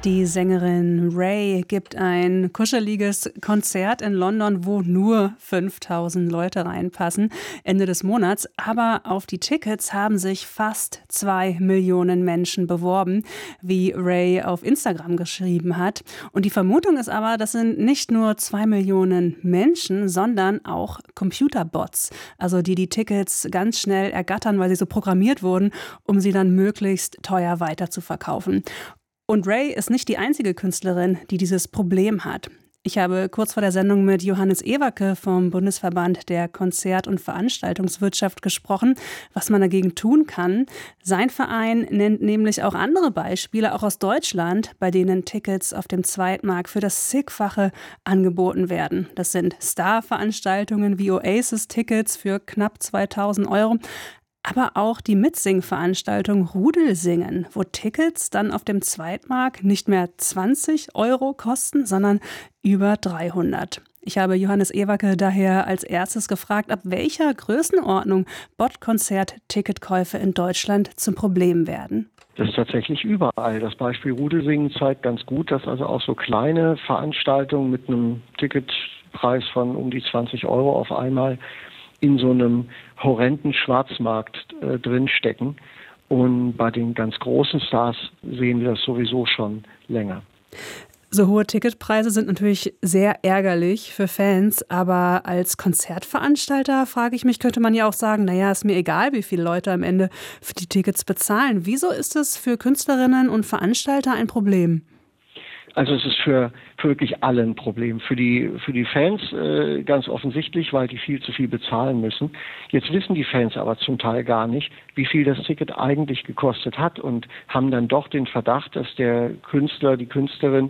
Die Sängerin Ray gibt ein kuscheliges Konzert in London, wo nur 5.000 Leute reinpassen, Ende des Monats. Aber auf die Tickets haben sich fast 2 Millionen Menschen beworben, wie Ray auf Instagram geschrieben hat. Und die Vermutung ist aber, das sind nicht nur 2 Millionen Menschen, sondern auch Computerbots. Also die Tickets ganz schnell ergattern, weil sie so programmiert wurden, um sie dann möglichst teuer weiterzuverkaufen. Und Ray ist nicht die einzige Künstlerin, die dieses Problem hat. Ich habe kurz vor der Sendung mit Johannes Ewacke vom Bundesverband der Konzert- und Veranstaltungswirtschaft gesprochen, was man dagegen tun kann. Sein Verein nennt nämlich auch andere Beispiele, auch aus Deutschland, bei denen Tickets auf dem Zweitmarkt für das Zigfache angeboten werden. Das sind Star-Veranstaltungen wie Oasis-Tickets für knapp 2.000 €. Aber auch die Mitsingveranstaltung Rudelsingen, wo Tickets dann auf dem Zweitmarkt nicht mehr 20 € kosten, sondern über 300. Ich habe Johannes Ewacke daher als erstes gefragt, ab welcher Größenordnung Bot-Konzert-Ticketkäufe in Deutschland zum Problem werden. Das ist tatsächlich überall. Das Beispiel Rudelsingen zeigt ganz gut, dass also auch so kleine Veranstaltungen mit einem Ticketpreis von um die 20 € auf einmal in so einem horrenden Schwarzmarkt drinstecken. Und bei den ganz großen Stars sehen wir das sowieso schon länger. So hohe Ticketpreise sind natürlich sehr ärgerlich für Fans, aber als Konzertveranstalter frage ich mich, könnte man ja auch sagen, naja, ist mir egal, wie viele Leute am Ende für die Tickets bezahlen. Wieso ist es für Künstlerinnen und Veranstalter ein Problem? Also es ist für wirklich alle ein Problem. Für die Fans ganz offensichtlich, weil die viel zu viel bezahlen müssen. Jetzt wissen die Fans aber zum Teil gar nicht, wie viel das Ticket eigentlich gekostet hat und haben dann doch den Verdacht, dass der Künstler, die Künstlerin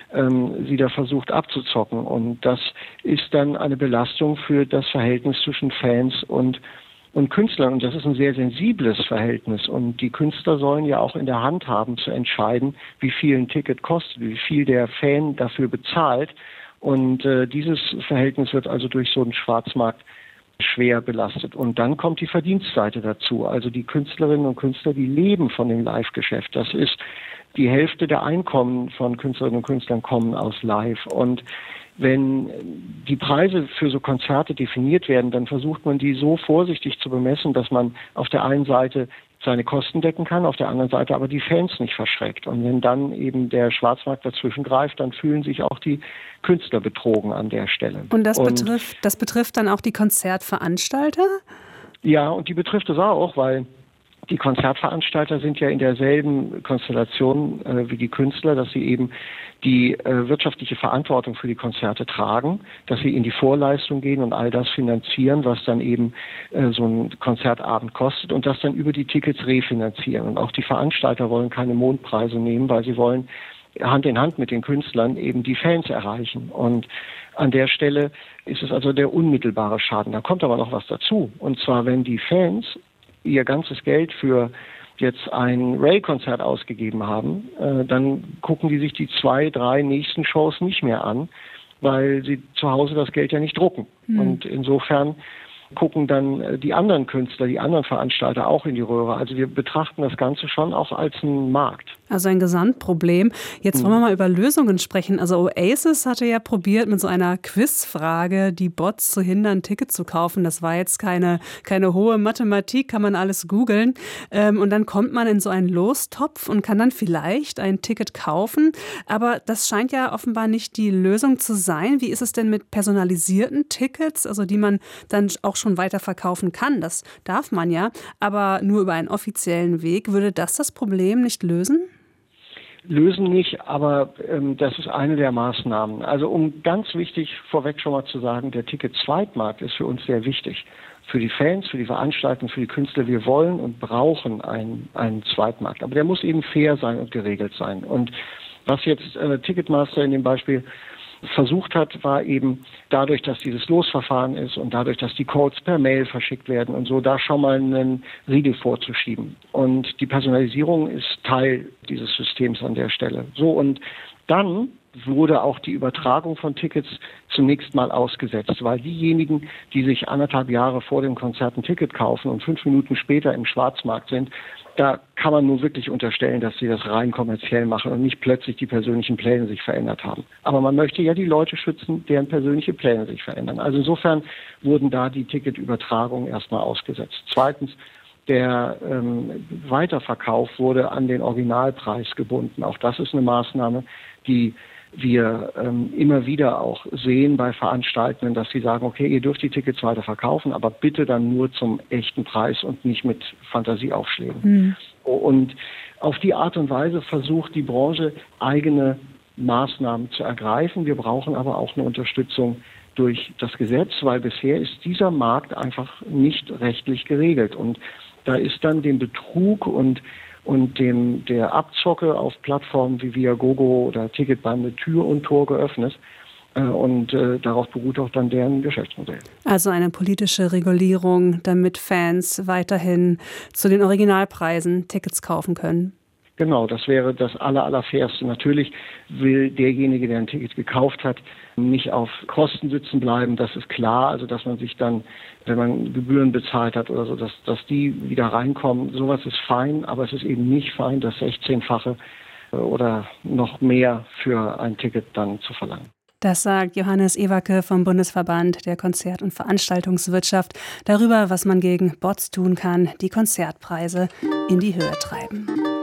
sie da versucht abzuzocken. Und das ist dann eine Belastung für das Verhältnis zwischen Fans und Künstlern. Und das ist ein sehr sensibles Verhältnis. Und die Künstler sollen ja auch in der Hand haben, zu entscheiden, wie viel ein Ticket kostet, wie viel der Fan dafür bezahlt. Und dieses Verhältnis wird also durch so einen Schwarzmarkt schwer belastet. Und dann kommt die Verdienstseite dazu. Also die Künstlerinnen und Künstler, die leben von dem Live-Geschäft. Das ist die Hälfte der Einkommen von Künstlerinnen und Künstlern kommen aus Live. Und wenn die Preise für so Konzerte definiert werden, dann versucht man die so vorsichtig zu bemessen, dass man auf der einen Seite seine Kosten decken kann, auf der anderen Seite aber die Fans nicht verschreckt. Und wenn dann eben der Schwarzmarkt dazwischen greift, dann fühlen sich auch die Künstler betrogen an der Stelle. Und das betrifft dann auch die Konzertveranstalter? Ja, und die betrifft es auch, weil die Konzertveranstalter sind ja in derselben Konstellation wie die Künstler, dass sie eben die wirtschaftliche Verantwortung für die Konzerte tragen, dass sie in die Vorleistung gehen und all das finanzieren, was dann eben so ein Konzertabend kostet und das dann über die Tickets refinanzieren. Und auch die Veranstalter wollen keine Mondpreise nehmen, weil sie wollen Hand in Hand mit den Künstlern eben die Fans erreichen. Und an der Stelle ist es also der unmittelbare Schaden. Da kommt aber noch was dazu. Und zwar, wenn die Fans ihr ganzes Geld für jetzt ein Ray-Konzert ausgegeben haben, dann gucken die sich die 2, 3 nächsten Shows nicht mehr an, weil sie zu Hause das Geld ja nicht drucken. Und insofern gucken dann die anderen Künstler, die anderen Veranstalter auch in die Röhre. Also wir betrachten das Ganze schon auch als einen Markt. Also ein Gesamtproblem. Jetzt wollen wir mal über Lösungen sprechen. Also Oasis hatte ja probiert, mit so einer Quizfrage die Bots zu hindern, Tickets zu kaufen. Das war jetzt keine hohe Mathematik, kann man alles googeln. Und dann kommt man in so einen Lostopf und kann dann vielleicht ein Ticket kaufen. Aber das scheint ja offenbar nicht die Lösung zu sein. Wie ist es denn mit personalisierten Tickets, also die man dann auch schon weiterverkaufen kann? Das darf man ja, aber nur über einen offiziellen Weg. Würde das Problem nicht lösen? Lösen nicht, aber das ist eine der Maßnahmen. Also um ganz wichtig vorweg schon mal zu sagen, der Ticket-Zweitmarkt ist für uns sehr wichtig. Für die Fans, für die Veranstalter, für die Künstler. Wir wollen und brauchen einen Zweitmarkt. Aber der muss eben fair sein und geregelt sein. Und was jetzt Ticketmaster in dem Beispiel versucht hat, war eben dadurch, dass dieses Losverfahren ist und dadurch, dass die Codes per Mail verschickt werden und so, da schon mal einen Riegel vorzuschieben. Und die Personalisierung ist Teil dieses Systems an der Stelle. So, und dann wurde auch die Übertragung von Tickets zunächst mal ausgesetzt, weil diejenigen, die sich 1,5 Jahre vor dem Konzert ein Ticket kaufen und 5 Minuten später im Schwarzmarkt sind, Da kann man nur wirklich unterstellen, dass sie das rein kommerziell machen und nicht plötzlich die persönlichen Pläne sich verändert haben. Aber man möchte ja die Leute schützen, deren persönliche Pläne sich verändern. Also insofern wurden da die Ticketübertragungen erstmal ausgesetzt. Zweitens, der Weiterverkauf wurde an den Originalpreis gebunden. Auch das ist eine Maßnahme, die wir immer wieder auch sehen bei Veranstaltenden, dass sie sagen, okay, ihr dürft die Tickets weiter verkaufen, aber bitte dann nur zum echten Preis und nicht mit Fantasieaufschlägen. Und auf die Art und Weise versucht die Branche, eigene Maßnahmen zu ergreifen. Wir brauchen aber auch eine Unterstützung durch das Gesetz, weil bisher ist dieser Markt einfach nicht rechtlich geregelt. Und da ist dann dem Betrug und der Abzocke auf Plattformen wie Viagogo oder Ticketbande Tür und Tor geöffnet. Und darauf beruht auch dann deren Geschäftsmodell. Also eine politische Regulierung, damit Fans weiterhin zu den Originalpreisen Tickets kaufen können. Genau, das wäre das Allerfairste. Natürlich will derjenige, der ein Ticket gekauft hat, nicht auf Kosten sitzen bleiben. Das ist klar. Also, dass man sich dann, wenn man Gebühren bezahlt hat oder so, dass die wieder reinkommen. Sowas ist fein, aber es ist eben nicht fein, das 16-fache oder noch mehr für ein Ticket dann zu verlangen. Das sagt Johannes Ewacke vom Bundesverband der Konzert- und Veranstaltungswirtschaft darüber, was man gegen Bots tun kann, die Konzertpreise in die Höhe treiben.